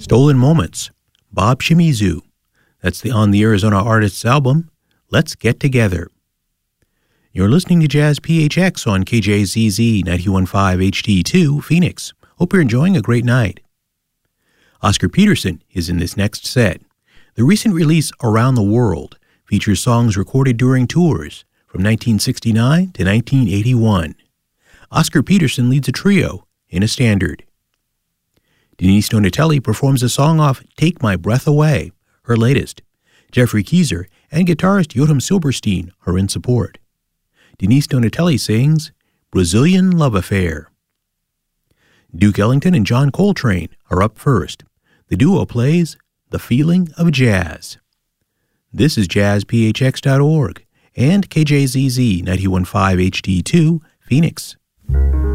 Stolen Moments, Bob Shimizu. That's on the Arizona Artists album, Let's Get Together. You're listening to Jazz PHX on KJZZ 91.5 HD2, Phoenix. Hope you're enjoying a great night. Oscar Peterson is in this next set. The recent release, Around the World, features songs recorded during tours from 1969 to 1981. Oscar Peterson leads a trio in a standard. Denise Donatelli performs a song off Take My Breath Away, her latest. Jeffrey Keyser and guitarist Yotam Silberstein are in support. Denise Donatelli sings Brazilian Love Affair. Duke Ellington and John Coltrane are up first. The duo plays The Feeling of Jazz. This is jazzphx.org and KJZZ 91.5 HD2, Phoenix.